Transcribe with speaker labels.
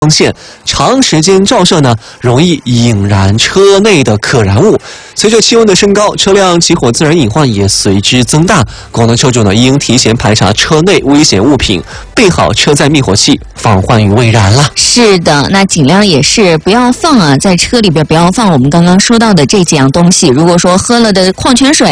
Speaker 1: 光线长时间照射呢，容易引燃车内的可燃物。随着气温的升高，车辆起火自燃隐患也随之增大。广大车主呢，应提前排查车内危险物品，备好车载灭火器，防患于未然了。
Speaker 2: 是的，那尽量也是不要放在车里边不要放我们刚刚说到的这几样东西。如果说喝了的矿泉水